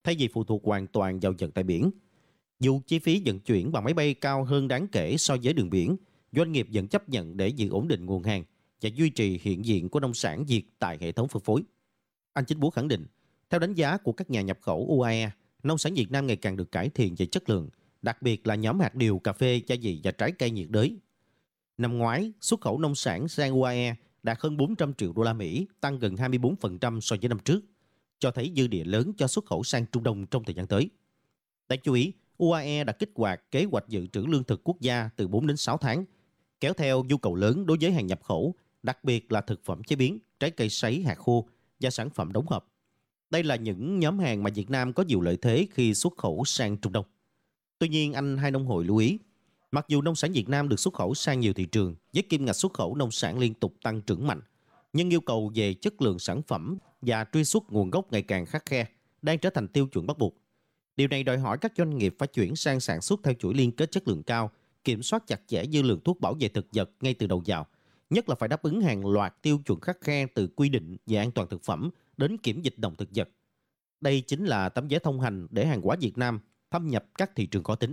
thay vì phụ thuộc hoàn toàn vào vận tải biển. Dù chi phí vận chuyển bằng máy bay cao hơn đáng kể so với đường biển, doanh nghiệp vẫn chấp nhận để giữ ổn định nguồn hàng và duy trì hiện diện của nông sản Việt tại hệ thống phân phối. Anh Chính Búa khẳng định, theo đánh giá của các nhà nhập khẩu UAE, nông sản Việt Nam ngày càng được cải thiện về chất lượng, đặc biệt là nhóm hạt điều, cà phê, gia vị và trái cây nhiệt đới. Năm ngoái, xuất khẩu nông sản sang UAE đạt hơn 400 triệu đô la Mỹ, tăng gần 24% so với năm trước, cho thấy dư địa lớn cho xuất khẩu sang Trung Đông trong thời gian tới. Đáng chú ý, UAE đã kích hoạt kế hoạch dự trữ lương thực quốc gia từ 4 đến 6 tháng, kéo theo nhu cầu lớn đối với hàng nhập khẩu, đặc biệt là thực phẩm chế biến, trái cây sấy, hạt khô và sản phẩm đóng hộp. Đây là những nhóm hàng mà Việt Nam có nhiều lợi thế khi xuất khẩu sang Trung Đông. Tuy nhiên, anh Hai Nông Hội lưu ý, mặc dù nông sản Việt Nam được xuất khẩu sang nhiều thị trường với kim ngạch xuất khẩu nông sản liên tục tăng trưởng mạnh, nhưng yêu cầu về chất lượng sản phẩm và truy xuất nguồn gốc ngày càng khắt khe, đang trở thành tiêu chuẩn bắt buộc. Điều này đòi hỏi các doanh nghiệp phải chuyển sang sản xuất theo chuỗi liên kết chất lượng cao, kiểm soát chặt chẽ dư lượng thuốc bảo vệ thực vật ngay từ đầu vào, nhất là phải đáp ứng hàng loạt tiêu chuẩn khắt khe từ quy định về an toàn thực phẩm đến kiểm dịch động thực vật. Đây chính là tấm vé thông hành để hàng hóa Việt Nam thâm nhập các thị trường khó tính.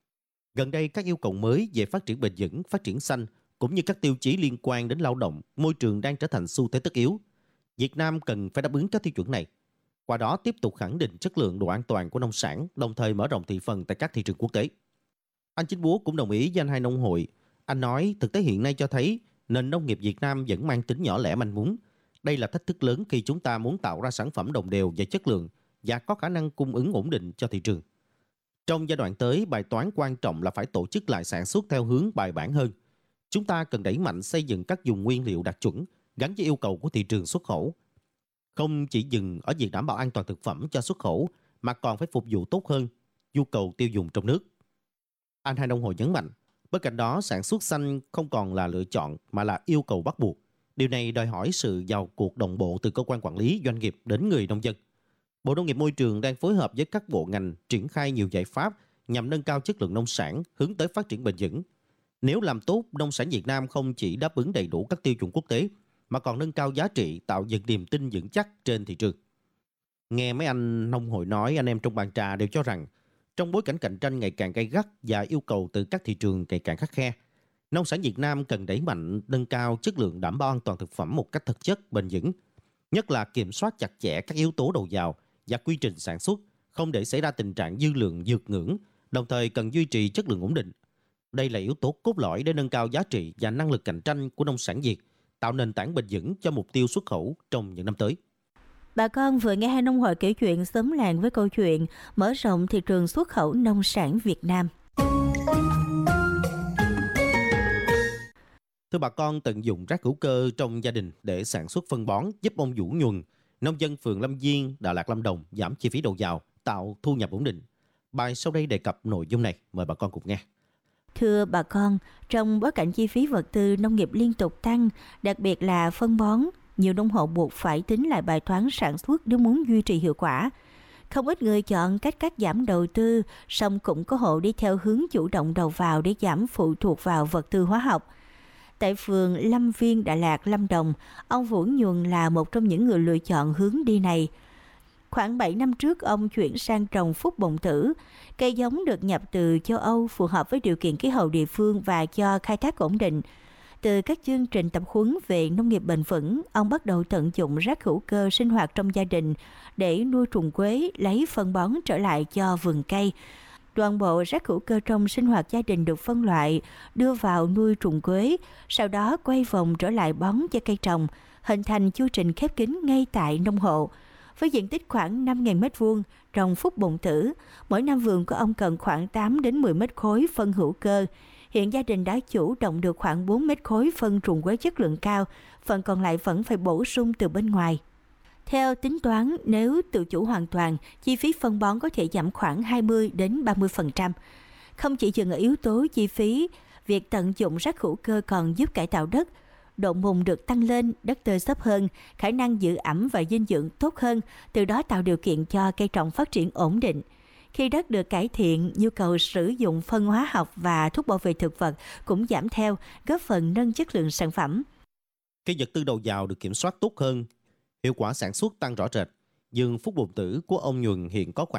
Gần đây, các yêu cầu mới về phát triển bền vững, phát triển xanh cũng như các tiêu chí liên quan đến lao động, môi trường đang trở thành xu thế tất yếu. Việt Nam cần phải đáp ứng các tiêu chuẩn này. Qua đó tiếp tục khẳng định chất lượng độ an toàn của nông sản, đồng thời mở rộng thị phần tại các thị trường quốc tế. Anh Chính Búa cũng đồng ý với anh Hai Nông Hội. Anh nói thực tế hiện nay cho thấy nền nông nghiệp Việt Nam vẫn mang tính nhỏ lẻ manh mún. Đây là thách thức lớn khi chúng ta muốn tạo ra sản phẩm đồng đều về chất lượng và có khả năng cung ứng ổn định cho thị trường. Trong giai đoạn tới, bài toán quan trọng là phải tổ chức lại sản xuất theo hướng bài bản hơn. Chúng ta cần đẩy mạnh xây dựng các vùng nguyên liệu đạt chuẩn gắn với yêu cầu của thị trường xuất khẩu. Không chỉ dừng ở việc đảm bảo an toàn thực phẩm cho xuất khẩu mà còn phải phục vụ tốt hơn nhu cầu tiêu dùng trong nước. Anh Hai Nông Hội nhấn mạnh, bên cạnh đó sản xuất xanh không còn là lựa chọn mà là yêu cầu bắt buộc. Điều này đòi hỏi sự vào cuộc đồng bộ từ cơ quan quản lý, doanh nghiệp đến người nông dân. Bộ Nông nghiệp Môi trường đang phối hợp với các bộ ngành triển khai nhiều giải pháp nhằm nâng cao chất lượng nông sản, hướng tới phát triển bền vững. Nếu làm tốt, nông sản Việt Nam không chỉ đáp ứng đầy đủ các tiêu chuẩn quốc tế, mà còn nâng cao giá trị, tạo dựng niềm tin vững chắc trên thị trường. Nghe mấy anh nông hội nói, anh em trong bàn trà đều cho rằng, trong bối cảnh cạnh tranh ngày càng gay gắt và yêu cầu từ các thị trường ngày càng khắt khe, nông sản Việt Nam cần đẩy mạnh nâng cao chất lượng, đảm bảo an toàn thực phẩm một cách thực chất, bền vững. Nhất là kiểm soát chặt chẽ các yếu tố đầu vào và quy trình sản xuất, không để xảy ra tình trạng dư lượng vượt ngưỡng, đồng thời cần duy trì chất lượng ổn định. Đây là yếu tố cốt lõi để nâng cao giá trị và năng lực cạnh tranh của nông sản Việt, tạo nền tảng bền vững cho mục tiêu xuất khẩu trong những năm tới. Bà con vừa nghe Hai Nông Hội kể chuyện xóm làng với câu chuyện mở rộng thị trường xuất khẩu nông sản Việt Nam. Thưa bà con, tận dụng rác hữu cơ trong gia đình để sản xuất phân bón giúp ông Vũ Nhuần, nông dân phường Lâm Viên, Đà Lạt, Lâm Đồng giảm chi phí đầu vào, tạo thu nhập ổn định. Bài sau đây đề cập nội dung này, mời bà con cùng nghe. Thưa bà con, trong bối cảnh chi phí vật tư nông nghiệp liên tục tăng, đặc biệt là phân bón, nhiều nông hộ buộc phải tính lại bài toán sản xuất nếu muốn duy trì hiệu quả. Không ít người chọn cách cắt giảm đầu tư, song cũng có hộ đi theo hướng chủ động đầu vào để giảm phụ thuộc vào vật tư hóa học. Tại phường Lâm Viên, Đà Lạt, Lâm Đồng, ông Vũ Nhuần là một trong những người lựa chọn hướng đi này. Khoảng 7 năm trước, ông chuyển sang trồng phúc bồng tử. Cây giống được nhập từ châu Âu, phù hợp với điều kiện khí hậu địa phương và cho khai thác ổn định. Từ các chương trình tập huấn về nông nghiệp bền vững, ông bắt đầu tận dụng rác hữu cơ sinh hoạt trong gia đình để nuôi trùng quế, lấy phân bón trở lại cho vườn cây. Toàn bộ rác hữu cơ trong sinh hoạt gia đình được phân loại, đưa vào nuôi trùng quế, sau đó quay vòng trở lại bón cho cây trồng, hình thành chu trình khép kín ngay tại nông hộ. Với diện tích khoảng 5.000 m2 trồng phúc bồng tử, mỗi năm vườn của ông cần khoảng 8 đến 10 mét khối phân hữu cơ. Hiện gia đình đã chủ động được khoảng 4 mét khối phân trùng quế chất lượng cao, phần còn lại vẫn phải bổ sung từ bên ngoài. Theo tính toán, nếu tự chủ hoàn toàn, chi phí phân bón có thể giảm khoảng 20 đến 30%. Không chỉ dừng ở yếu tố chi phí, việc tận dụng rác hữu cơ còn giúp cải tạo đất. Độ mùn được tăng lên, đất tơi xốp hơn, khả năng giữ ẩm và dinh dưỡng tốt hơn, từ đó tạo điều kiện cho cây trồng phát triển ổn định. Khi đất được cải thiện, nhu cầu sử dụng phân hóa học và thuốc bảo vệ thực vật cũng giảm theo, góp phần nâng chất lượng sản phẩm. Cái vật tư đầu vào được kiểm soát tốt hơn, hiệu quả sản xuất tăng rõ rệt. Vườn phúc bồng tử của ông Nhuần hiện có khoảng